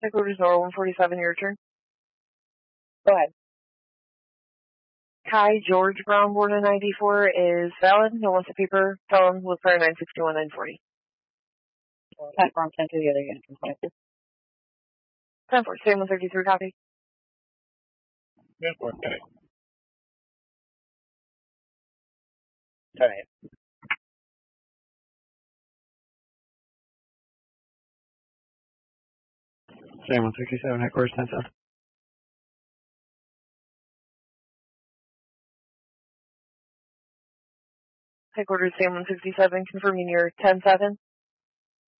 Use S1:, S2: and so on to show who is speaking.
S1: Headquarters Nora 147, your turn.
S2: Go ahead.
S1: Kai George Brown, born in 94, is valid. No wants a paper. Felon with fire 961 940.
S2: Platform 10 to the other unit.
S1: 10-4, same 133 copy.
S3: Yeah, okay.
S2: 10-8.
S4: Same 167, headquarters 10-7.
S1: Headquarters Sam 167, confirming your 10-7.